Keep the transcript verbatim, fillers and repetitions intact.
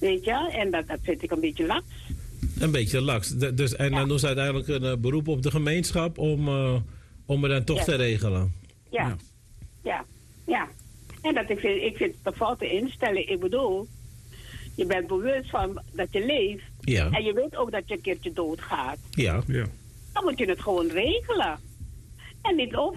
Weet je, en dat, dat vind ik een beetje laks. Een beetje laks. De, dus, en Ja. dan doen ze uiteindelijk een uh, beroep op de gemeenschap om, uh, om het dan toch Ja. te regelen. Ja. ja, ja, ja. En dat ik vind, ik vind het een foute instelling. Ik bedoel, je bent bewust van dat je leeft. Ja. En je weet ook dat je een keertje doodgaat. Ja. Ja. Dan moet je het gewoon regelen. En niet over.